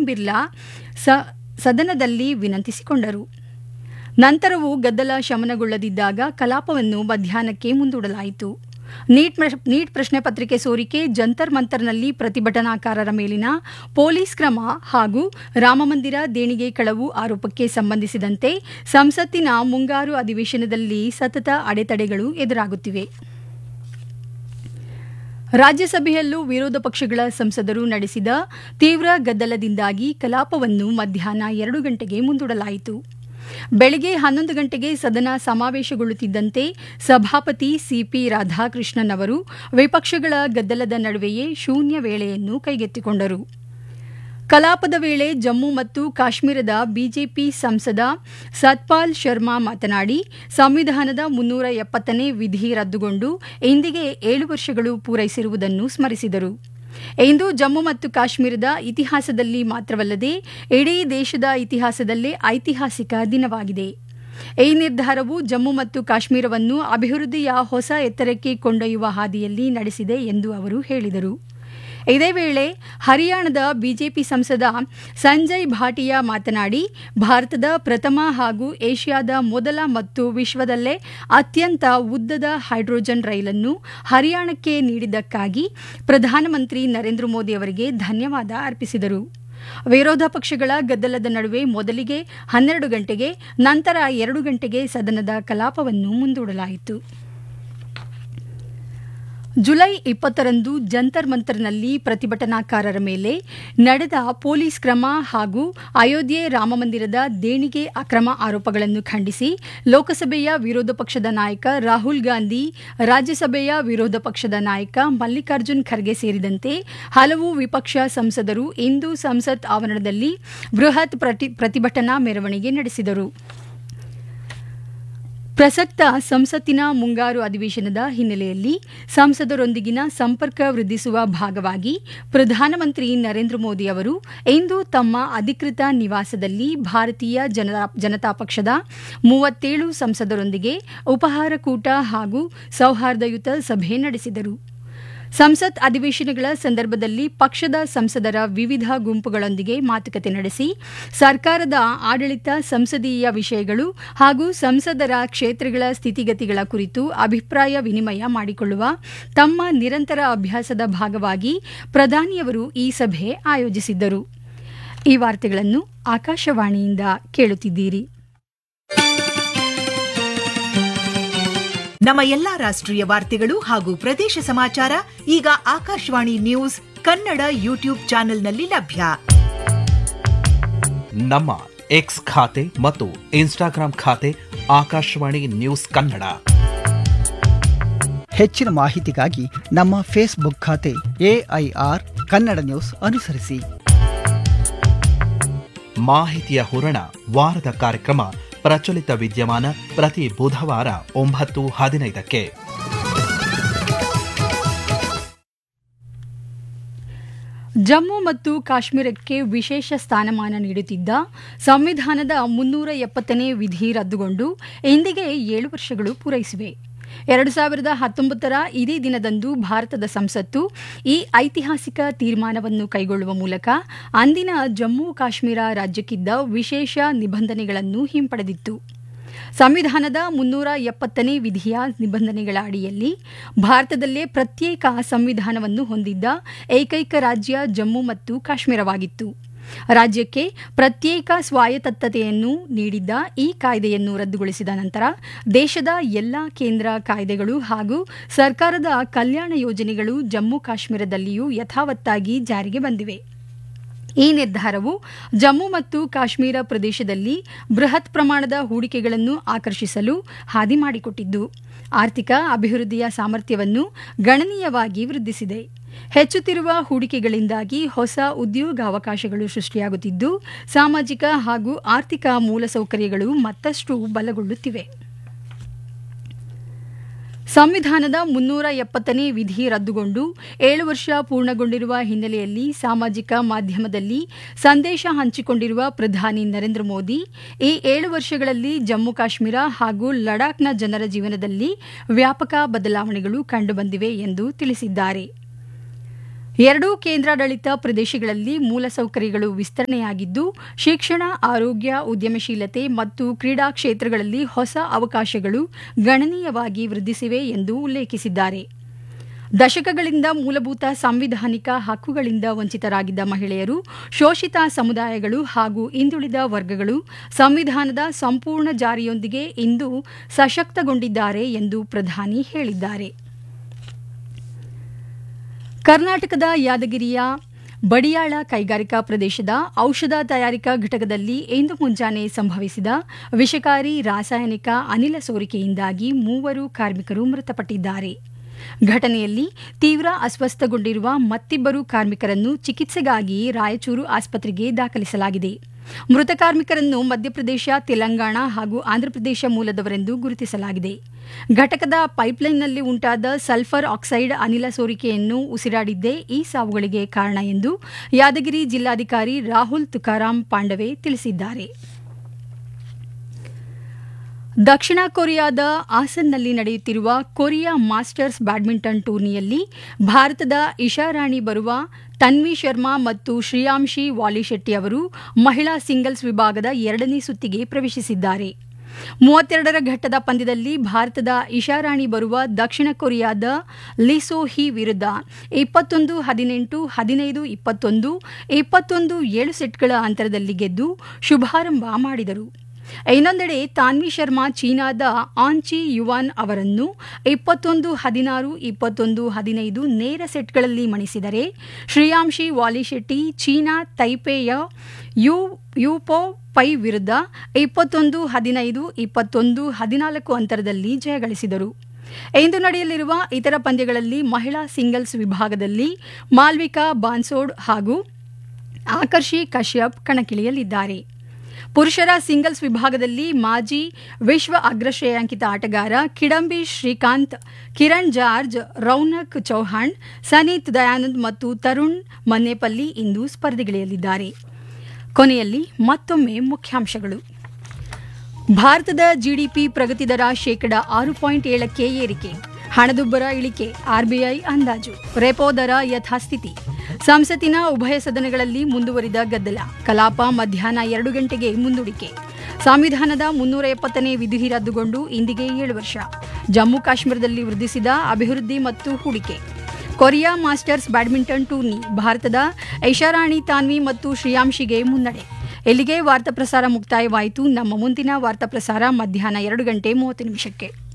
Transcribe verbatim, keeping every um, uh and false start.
ಬಿರ್ಲಾ ಸ ಸದನದಲ್ಲಿ ವಿನಂತಿಸಿಕೊಂಡರು. ನಂತರವೂ ಗದ್ದಲ ಶಮನಗೊಳ್ಳದಿದ್ದಾಗ ಕಲಾಪವನ್ನು ಮಧ್ಯಾಹ್ನಕ್ಕೆ ಮುಂದೂಡಲಾಯಿತು. ನೀಟ್ ನೀಟ್ ಪ್ರಶ್ನೆ ಪತ್ರಿಕೆ ಸೋರಿಕೆ, ಜಂತರ್ ಮಂತರ್ನಲ್ಲಿ ಪ್ರತಿಭಟನಾಕಾರರ ಮೇಲಿನ ಪೊಲೀಸ್ ಕ್ರಮ ಹಾಗೂ ರಾಮಮಂದಿರ ದೇಣಿಗೆ ಕಳವು ಆರೋಪಕ್ಕೆ ಸಂಬಂಧಿಸಿದಂತೆ ಸಂಸತ್ತಿನ ಮುಂಗಾರು ಅಧಿವೇಶನದಲ್ಲಿ ಸತತ ಅಡೆತಡೆಗಳು ಎದುರಾಗುತ್ತಿವೆ. ರಾಜ್ಯಸಭೆಯಲ್ಲೂ ವಿರೋಧ ಪಕ್ಷಗಳ ಸಂಸದರು ನಡೆಸಿದ ತೀವ್ರ ಗದ್ದಲದಿಂದಾಗಿ ಕಲಾಪವನ್ನು ಮಧ್ಯಾಹ್ನ ಎರಡು ಗಂಟೆಗೆ ಮುಂದೂಡಲಾಯಿತು. ಬೆಳಗ್ಗೆ ಹನ್ನೊಂದು ಗಂಟೆಗೆ ಸದನ ಸಮಾವೇಶಗೊಳ್ಳುತ್ತಿದ್ದಂತೆ ಸಭಾಪತಿ ಸಿಪಿ ರಾಧಾಕೃಷ್ಣನ್ ಅವರು ವಿಪಕ್ಷಗಳ ಗದ್ದಲದ ನಡುವೆಯೇ ಶೂನ್ಯ ವೇಳೆಯನ್ನು ಕೈಗೆತ್ತಿಕೊಂಡರು. ಕಲಾಪದ ವೇಳೆ ಜಮ್ಮು ಮತ್ತು ಕಾಶ್ಮೀರದ ಬಿಜೆಪಿ ಸಂಸದ ಸತ್ಪಾಲ್ ಶರ್ಮಾ ಮಾತನಾಡಿ, ಸಂವಿಧಾನದ ಮುನ್ನೂರ ಎಪ್ಪತ್ತನೇ ವಿಧಿ ರದ್ದುಗೊಂಡು ಇಂದಿಗೆ ಏಳು ವರ್ಷಗಳು ಪೂರೈಸಿರುವುದನ್ನು ಸ್ಮರಿಸಿದರು. ಇಂದು ಜಮ್ಮು ಮತ್ತು ಕಾಶ್ಮೀರದ ಇತಿಹಾಸದಲ್ಲಿ ಮಾತ್ರವಲ್ಲದೆ ಇಡೀ ದೇಶದ ಇತಿಹಾಸದಲ್ಲೇ ಐತಿಹಾಸಿಕ ದಿನವಾಗಿದೆ. ಈ ನಿರ್ಧಾರವು ಜಮ್ಮು ಮತ್ತು ಕಾಶ್ಮೀರವನ್ನು ಅಭಿವೃದ್ಧಿಯ ಹೊಸ ಎತ್ತರಕ್ಕೆ ಕೊಂಡೊಯ್ಯುವ ಹಾದಿಯಲ್ಲಿ ನಡೆಸಿದೆ ಎಂದು ಅವರು ಹೇಳಿದರು. ಇದೇ ವೇಳೆ ಹರಿಯಾಣದ ಬಿಜೆಪಿ ಸಂಸದ ಸಂಜಯ್ ಭಾಟಿಯಾ ಮಾತನಾಡಿ, ಭಾರತದ ಪ್ರಥಮ ಹಾಗೂ ಏಷ್ಯಾದ ಮೊದಲ ಮತ್ತು ವಿಶ್ವದಲ್ಲೇ ಅತ್ಯಂತ ಉದ್ದದ ಹೈಡ್ರೋಜನ್ ರೈಲನ್ನು ಹರಿಯಾಣಕ್ಕೆ ನೀಡಿದ್ದಕ್ಕಾಗಿ ಪ್ರಧಾನಮಂತ್ರಿ ನರೇಂದ್ರ ಮೋದಿ ಅವರಿಗೆ ಧನ್ಯವಾದ ಅರ್ಪಿಸಿದರು. ವಿರೋಧ ಪಕ್ಷಗಳ ಗದ್ದಲದ ನಡುವೆ ಮೊದಲಿಗೆ ಹನ್ನೆರಡು ಗಂಟೆಗೆ, ನಂತರ ಎರಡು ಗಂಟೆಗೆ ಸದನದ ಕಲಾಪವನ್ನು ಮುಂದೂಡಲಾಯಿತು. ಜುಲೈ ಇಪ್ಪತ್ತರಂದು ಜಂತರ್ ಮಂತರ್ನಲ್ಲಿ ಪ್ರತಿಭಟನಾಕಾರರ ಮೇಲೆ ನಡೆದ ಪೊಲೀಸ್ ಕ್ರಮ ಹಾಗೂ ಅಯೋಧ್ಯೆ ರಾಮಮಂದಿರದ ದೇಣಿಗೆ ಅಕ್ರಮ ಆರೋಪಗಳನ್ನು ಖಂಡಿಸಿ ಲೋಕಸಭೆಯ ವಿರೋಧ ಪಕ್ಷದ ನಾಯಕ ರಾಹುಲ್ ಗಾಂಧಿ, ರಾಜ್ಯಸಭೆಯ ವಿರೋಧ ಪಕ್ಷದ ನಾಯಕ ಮಲ್ಲಿಕಾರ್ಜುನ್ ಖರ್ಗೆ ಸೇರಿದಂತೆ ಹಲವು ವಿಪಕ್ಷ ಸಂಸದರು ಇಂದು ಸಂಸತ್ ಆವರಣದಲ್ಲಿ ಬೃಹತ್ ಪ್ರತಿಭಟನಾ ಮೆರವಣಿಗೆ ನಡೆಸಿದರು. ಪ್ರಸಕ್ತ ಸಂಸತ್ತಿನ ಮುಂಗಾರು ಅಧಿವೇಶನದ ಹಿನ್ನೆಲೆಯಲ್ಲಿ ಸಂಸದರೊಂದಿಗಿನ ಸಂಪರ್ಕ ವೃದ್ಧಿಸುವ ಭಾಗವಾಗಿ ಪ್ರಧಾನಮಂತ್ರಿ ನರೇಂದ್ರ ಮೋದಿ ಅವರು ಇಂದು ತಮ್ಮ ಅಧಿಕೃತ ನಿವಾಸದಲ್ಲಿ ಭಾರತೀಯ ಜನತಾ ಪಕ್ಷದ ಮೂವತ್ತೇಳು ಸಂಸದರೊಂದಿಗೆ ಉಪಹಾರ ಕೂಟ ಹಾಗೂ ಸೌಹಾರ್ದಯುತ ಸಭೆ ನಡೆಸಿದರು. ಸಂಸತ್ ಅಧಿವೇಶನಗಳ ಸಂದರ್ಭದಲ್ಲಿ ಪಕ್ಷದ ಸಂಸದರ ವಿವಿಧ ಗುಂಪುಗಳೊಂದಿಗೆ ಮಾತುಕತೆ ನಡೆಸಿ ಸರ್ಕಾರದ ಆಡಳಿತ, ಸಂಸದೀಯ ವಿಷಯಗಳು ಹಾಗೂ ಸಂಸದರ ಕ್ಷೇತ್ರಗಳ ಸ್ಥಿತಿಗತಿಗಳ ಕುರಿತು ಅಭಿಪ್ರಾಯ ವಿನಿಮಯ ಮಾಡಿಕೊಳ್ಳುವ ತಮ್ಮ ನಿರಂತರ ಅಭ್ಯಾಸದ ಭಾಗವಾಗಿ ಪ್ರಧಾನಿಯವರು ಈ ಸಭೆ ಆಯೋಜಿಸಿದ್ದರು. ಈ ವಾರ್ತೆಗಳನ್ನು ಆಕಾಶವಾಣಿಯಿಂದ ಕೇಳುತ್ತಿದ್ದೀರಿ. ನಮ್ಮ ಎಲ್ಲಾ ರಾಷ್ಟ್ರೀಯ ವಾರ್ತೆಗಳು ಹಾಗೂ ಪ್ರದೇಶ ಸಮಾಚಾರ ಈಗ ಆಕಾಶವಾಣಿ ನ್ಯೂಸ್ ಕನ್ನಡ ಯೂಟ್ಯೂಬ್ ಚಾನೆಲ್ನಲ್ಲಿ ಲಭ್ಯ. ನಮ್ಮ ಎಕ್ಸ್ ಖಾತೆ ಮತ್ತು ಇನ್ಸ್ಟಾಗ್ರಾಂ ಖಾತೆ ಆಕಾಶವಾಣಿ ನ್ಯೂಸ್ ಕನ್ನಡ. ಹೆಚ್ಚಿನ ಮಾಹಿತಿಗಾಗಿ ನಮ್ಮ ಫೇಸ್ಬುಕ್ ಖಾತೆ ಎಐಆರ್ ಕನ್ನಡ ನ್ಯೂಸ್ ಅನುಸರಿಸಿ. ಮಾಹಿತಿಯ ಹೂರಣ ವಾರದ ಕಾರ್ಯಕ್ರಮ ಪ್ರಚಲಿತ ವಿದ್ಯಮಾನ ಪ್ರತಿ ಬುಧವಾರ ಒಂಬತ್ತು ಹದಿನೈದಕ್ಕೆ. ಜಮ್ಮು ಮತ್ತು ಕಾಶ್ಮೀರಕ್ಕೆ ವಿಶೇಷ ಸ್ಥಾನಮಾನ ನೀಡುತ್ತಿದ್ದ ಸಂವಿಧಾನದ ಮುನ್ನೂರ ಎಪ್ಪತ್ತನೇ ವಿಧಿ ರದ್ದುಗೊಂಡು ಇಂದಿಗೆ ಏಳು ವರ್ಷಗಳು ಪೂರೈಸಿವೆ. ಎರಡು ಸಾವಿರದ ಹತ್ತೊಂಬತ್ತರ ಇದೇ ದಿನದಂದು ಭಾರತದ ಸಂಸತ್ತು ಈ ಐತಿಹಾಸಿಕ ತೀರ್ಮಾನವನ್ನು ಕೈಗೊಳ್ಳುವ ಮೂಲಕ ಅಂದಿನ ಜಮ್ಮು ಕಾಶ್ಮೀರ ರಾಜ್ಯಕ್ಕಿದ್ದ ವಿಶೇಷ ನಿಬಂಧನೆಗಳನ್ನು ಹಿಂಪಡೆದಿತ್ತು. ಸಂವಿಧಾನದ ಮುನ್ನೂರ ಎಪ್ಪತ್ತನೇ ವಿಧಿಯ ನಿಬಂಧನೆಗಳ ಅಡಿಯಲ್ಲಿ ಭಾರತದಲ್ಲೇ ಪ್ರತ್ಯೇಕ ಸಂವಿಧಾನವನ್ನು ಹೊಂದಿದ್ದ ಏಕೈಕ ರಾಜ್ಯ ಜಮ್ಮು ಮತ್ತು ಕಾಶ್ಮೀರವಾಗಿತ್ತು. ರಾಜ್ಯಕ್ಕೆ ಪ್ರತ್ಯೇಕ ಸ್ವಾಯತ್ತತೆಯನ್ನು ನೀಡಿದ್ದ ಈ ಕಾಯ್ದೆಯನ್ನು ರದ್ದುಗೊಳಿಸಿದ ನಂತರ ದೇಶದ ಎಲ್ಲಾ ಕೇಂದ್ರ ಕಾಯ್ದೆಗಳು ಹಾಗೂ ಸರ್ಕಾರದ ಕಲ್ಯಾಣ ಯೋಜನೆಗಳು ಜಮ್ಮು ಕಾಶ್ಮೀರದಲ್ಲಿಯೂ ಯಥಾವತ್ತಾಗಿ ಜಾರಿಗೆ ಬಂದಿವೆ. ಈ ನಿರ್ಧಾರವು ಜಮ್ಮು ಮತ್ತು ಕಾಶ್ಮೀರ ಪ್ರದೇಶದಲ್ಲಿ ಬೃಹತ್ ಪ್ರಮಾಣದ ಹೂಡಿಕೆಗಳನ್ನು ಆಕರ್ಷಿಸಲು ಹಾದಿ ಮಾಡಿಕೊಟ್ಟಿದ್ದು, ಆರ್ಥಿಕ ಅಭಿವೃದ್ಧಿಯ ಸಾಮರ್ಥ್ಯವನ್ನು ಗಣನೀಯವಾಗಿ ವೃದ್ಧಿಸಿದೆ. ಹೆಚ್ಚುತ್ತಿರುವ ಹೂಡಿಕೆಗಳಿಂದಾಗಿ ಹೊಸ ಉದ್ಯೋಗಾವಕಾಶಗಳು ಸೃಷ್ಟಿಯಾಗುತ್ತಿದ್ದು, ಸಾಮಾಜಿಕ ಹಾಗೂ ಆರ್ಥಿಕ ಮೂಲಸೌಕರ್ಯಗಳು ಮತ್ತಷ್ಟು ಬಲಗೊಳ್ಳುತ್ತಿವೆ. ಸಂವಿಧಾನದ ಮುನ್ನೂರ ಎಪ್ಪತ್ತನೇ ವಿಧಿ ರದ್ದುಗೊಂಡು ಏಳು ವರ್ಷ ಪೂರ್ಣಗೊಂಡಿರುವ ಹಿನ್ನೆಲೆಯಲ್ಲಿ ಸಾಮಾಜಿಕ ಮಾಧ್ಯಮದಲ್ಲಿ ಸಂದೇಶ ಹಂಚಿಕೊಂಡಿರುವ ಪ್ರಧಾನಿ ನರೇಂದ್ರ ಮೋದಿ, ಈ ಏಳು ವರ್ಷಗಳಲ್ಲಿ ಜಮ್ಮು ಕಾಶ್ಮೀರ ಹಾಗೂ ಲಡಾಖ್ನ ಜನರ ಜೀವನದಲ್ಲಿ ವ್ಯಾಪಕ ಬದಲಾವಣೆಗಳು ಕಂಡುಬಂದಿವೆ ಎಂದು ತಿಳಿಸಿದ್ದಾರೆ. ಎರಡೂ ಕೇಂದ್ರಾಡಳಿತ ಪ್ರದೇಶಗಳಲ್ಲಿ ಮೂಲಸೌಕರ್ಯಗಳು ವಿಸ್ತರಣೆಯಾಗಿದ್ದು ಶಿಕ್ಷಣ, ಆರೋಗ್ಯ, ಉದ್ಯಮಶೀಲತೆ ಮತ್ತು ಕ್ರೀಡಾ ಕ್ಷೇತ್ರಗಳಲ್ಲಿ ಹೊಸ ಅವಕಾಶಗಳು ಗಣನೀಯವಾಗಿ ವೃದ್ಧಿಸಿವೆ ಎಂದು ಉಲ್ಲೇಖಿಸಿದ್ದಾರೆ. ದಶಕಗಳಿಂದ ಮೂಲಭೂತ ಸಾಂವಿಧಾನಿಕ ಹಕ್ಕುಗಳಿಂದ ವಂಚಿತರಾಗಿದ್ದ ಮಹಿಳೆಯರು, ಶೋಷಿತ ಸಮುದಾಯಗಳು ಹಾಗೂ ಹಿಂದುಳಿದ ವರ್ಗಗಳು ಸಂವಿಧಾನದ ಸಂಪೂರ್ಣ ಜಾರಿಯೊಂದಿಗೆ ಇಂದು ಸಶಕ್ತಗೊಂಡಿದ್ದಾರೆ ಎಂದು ಪ್ರಧಾನಿ ಹೇಳಿದ್ದಾರೆ. ಕರ್ನಾಟಕದ ಯಾದಗಿರಿಯ ಬಡಿಯಾಳ ಕೈಗಾರಿಕಾ ಪ್ರದೇಶದ ಔಷಧ ತಯಾರಿಕಾ ಘಟಕದಲ್ಲಿ ಇಂದು ಮುಂಜಾನೆ ಸಂಭವಿಸಿದ ವಿಷಕಾರಿ ರಾಸಾಯನಿಕ ಅನಿಲ ಸೋರಿಕೆಯಿಂದಾಗಿ ಮೂವರು ಕಾರ್ಮಿಕರು ಮೃತಪಟ್ಟಿದ್ದಾರೆ. ಘಟನೆಯಲ್ಲಿ ತೀವ್ರ ಅಸ್ವಸ್ಥಗೊಂಡಿರುವ ಮತ್ತಿಬ್ಬರು ಕಾರ್ಮಿಕರನ್ನು ಚಿಕಿತ್ಸೆಗಾಗಿ ರಾಯಚೂರು ಆಸ್ಪತ್ರೆಗೆ ದಾಖಲಿಸಲಾಗಿದೆ. ಮೃತ ಕಾರ್ಮಿಕರನ್ನು ಮಧ್ಯಪ್ರದೇಶ, ತೆಲಂಗಾಣ ಹಾಗೂ ಆಂಧ್ರಪ್ರದೇಶ ಮೂಲದವರೆಂದು ಗುರುತಿಸಲಾಗಿದೆ. ಘಟಕದ ಪೈಪ್ಲೈನ್ನಲ್ಲಿ ಉಂಟಾದ ಸಲ್ಫರ್ ಆಕ್ಸೈಡ್ ಅನಿಲ ಸೋರಿಕೆಯನ್ನು ಉಸಿರಾಡಿದ್ದೇ ಈ ಸಾವುಗಳಿಗೆ ಕಾರಣ ಎಂದು ಯಾದಗಿರಿ ಜಿಲ್ಲಾಧಿಕಾರಿ ರಾಹುಲ್ ತುಕಾರಾಂ ಪಾಂಡವೆ ತಿಳಿಸಿದ್ದಾರೆ. ದಕ್ಷಿಣ ಕೊರಿಯಾದ ಆಸನ್ನಲ್ಲಿ ನಡೆಯುತ್ತಿರುವ ಕೊರಿಯಾ ಮಾಸ್ಟರ್ಸ್ ಬ್ಯಾಡ್ಮಿಂಟನ್ ಟೂರ್ನಿಯಲ್ಲಿ ಭಾರತದ ಇಶಾರಾಣಿ ಬರುವ ತನ್ವಿ ಶರ್ಮಾ ಮತ್ತು ಶ್ರೇಯಾಂಶಿ ವಾಲಿಶೆಟ್ಟಿ ಅವರು ಮಹಿಳಾ ಸಿಂಗಲ್ಸ್ ವಿಭಾಗದ ಎರಡನೇ ಸುತ್ತಿಗೆ ಪ್ರವೇಶಿಸಿದ್ದಾರೆ. ಮೂವತ್ತೆರಡರ ಘಟ್ಟದ ಪಂದ್ಯದಲ್ಲಿ ಭಾರತದ ಇಶಾರಾಣಿ ಬರುವ ದಕ್ಷಿಣ ಕೊರಿಯಾದ ಲಿಸೋ ಹಿ ವಿರುದ್ಧ ಇಪ್ಪತ್ತೊಂದು ಹದಿನೆಂಟು, ಹದಿನೈದು ಇಪ್ಪತ್ತೊಂದು, ಇಪ್ಪತ್ತೊಂದು ಏಳು ಸೆಟ್ಗಳ ಅಂತರದಲ್ಲಿ ಗೆದ್ದು ಶುಭಾರಂಭ ಮಾಡಿದರು. ಇನ್ನೊಂದೆಡೆ ತಾನ್ವಿ ಶರ್ಮಾ ಚೀನಾದ ಆನ್ಚಿ ಯುವಾನ್ ಅವರನ್ನು ಇಪ್ಪತ್ತೊಂದು ಹದಿನಾರು, ಇಪ್ಪತ್ತೊಂದು ಹದಿನೈದು ನೇರ ಸೆಟ್ಗಳಲ್ಲಿ ಮಣಿಸಿದರೆ ಶ್ರೇಯಾಂಶಿ ವಾಲಿಶೆಟ್ಟಿ ಚೀನಾ ತೈಪೆಯ ಯು ಯುಪೋ ಪೈ ವಿರುದ್ಧ ಇಪ್ಪತ್ತೊಂದು ಹದಿನೈದು, ಇಪ್ಪತ್ತೊಂದು ಹದಿನಾಲ್ಕು ಅಂತರದಲ್ಲಿ ಜಯಗಳಿಸಿದರು. ಇಂದು ನಡೆಯಲಿರುವ ಇತರ ಪಂದ್ಯಗಳಲ್ಲಿ ಮಹಿಳಾ ಸಿಂಗಲ್ಸ್ ವಿಭಾಗದಲ್ಲಿ ಮಾಲ್ವಿಕಾ ಬಾನ್ಸೋಡ್ ಹಾಗೂ ಆಕರ್ಷಿ ಕಶ್ಯಪ್ ಕಣಕ್ಕಿಳಿಯಲಿದ್ದಾರೆ. ಪುರುಷರ ಸಿಂಗಲ್ಸ್ ವಿಭಾಗದಲ್ಲಿ ಮಾಜಿ ವಿಶ್ವ ಅಗ್ರಶ್ರೇಯಾಂಕಿತ ಆಟಗಾರ ಕಿಡಂಬಿ ಶ್ರೀಕಾಂತ್, ಕಿರಣ್ ಜಾರ್ಜ್, ರೌನಕ್ ಚೌಹಾಣ್, ಸನೀತ್ ದಯಾನಂದ್ ಮತ್ತು ತರುಣ್ ಮನ್ನೇಪಲ್ಲಿ ಇಂದು ಸ್ಪರ್ಧೆಗಿಳಿಯಲಿದ್ದಾರೆ. ಕೊನೆಯಲ್ಲಿ ಮತ್ತೊಮ್ಮೆ ಮುಖ್ಯಾಂಶಗಳು. ಭಾರತದ ಜಿಡಿಪಿ ಪ್ರಗತಿ ದರ ಶೇಕಡ ಆರು ಪಾಯಿಂಟ್ ಏಳಕ್ಕೆ ಏರಿಕೆ. ಹಣದುಬ್ಬರ ಇಳಿಕೆ, ಆರ್ಬಿಐ ಅಂದಾಜು. ರೆಪೋ ದರ ಯಥಾಸ್ಥಿತಿ. ಸಂಸತ್ತಿನ ಉಭಯ ಸದನಗಳಲ್ಲಿ ಮುಂದುವರಿದ ಗದ್ದಲ. ಕಲಾಪ ಮಧ್ಯಾಹ್ನ ಎರಡು ಗಂಟೆಗೆ ಮುಂದೂಡಿಕೆ. ಸಂವಿಧಾನದ ಮುನ್ನೂರ ಎಪ್ಪತ್ತನೇ ವಿಧಿ ರದ್ದುಗೊಂಡು ಇಂದಿಗೆ ಏಳು ವರ್ಷ. ಜಮ್ಮು ಕಾಶ್ಮೀರದಲ್ಲಿ ವೃದ್ಧಿಸಿದ ಅಭಿವೃದ್ಧಿ ಮತ್ತು ಹೂಡಿಕೆ. Korea masters badminton tourney. ಭಾರತದ ಐಷಾರಾಣಿ ತಾನ್ವಿ ಮತ್ತು ಶ್ರೇಯಾಂಶಿಗೆ ಮುನ್ನಡೆ. ಇಲ್ಲಿಗೆ ವಾರ್ತಾ ಪ್ರಸಾರ ಮುಕ್ತಾಯವಾಯಿತು. ನಮ್ಮ ಮುಂದಿನ ವಾರ್ತಾ ಪ್ರಸಾರ ಮಧ್ಯಾಹ್ನ ಎರಡು ಗಂಟೆ ಮೂವತ್ತು ನಿಮಿಷಕ್ಕೆ.